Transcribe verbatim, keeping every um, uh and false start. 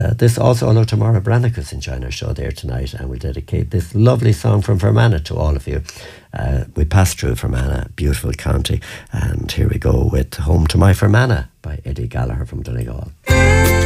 Uh, this also hello to Maura Brannikus enjoying our show there tonight, and we'll dedicate this lovely song from Fermanagh to all of you. Uh, we passed through Fermanagh, beautiful county, and here we go with Home to My Fermanagh by Eddie Gallagher from Donegal.